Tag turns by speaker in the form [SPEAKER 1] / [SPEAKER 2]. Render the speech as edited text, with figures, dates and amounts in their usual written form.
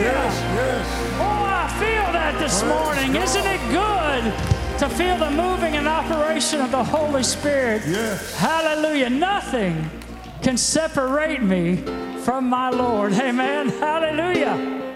[SPEAKER 1] Oh, I feel that this morning. Isn't it good to feel the moving and operation of the Holy Spirit?
[SPEAKER 2] Yes.
[SPEAKER 1] Hallelujah. Nothing can separate me from my Lord. Amen. Hallelujah.